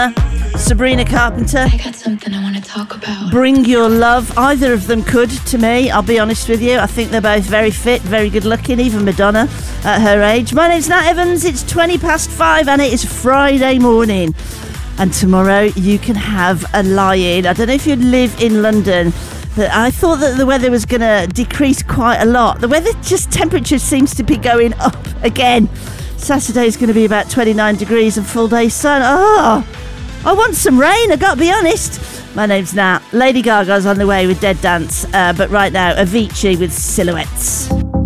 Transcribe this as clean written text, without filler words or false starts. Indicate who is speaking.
Speaker 1: Sabrina Carpenter.
Speaker 2: I got something I want to talk about.
Speaker 1: Bring Your Love. Either of them could, to me. I'll be honest with you. I think they're both very fit, very good looking, even Madonna at her age. My name's Nat Evans. It's 5:20 and it is Friday morning. And tomorrow you can have a lie-in. I don't know if you live in London, but I thought that the weather was going to decrease quite a lot. The weather, just temperature seems to be going up again. Saturday's going to be about 29 degrees and full day sun. Oh, I want some rain, I got to be honest. My name's Nat. Lady Gaga's on the way with Dead Dance, but right now, Avicii with Silhouettes.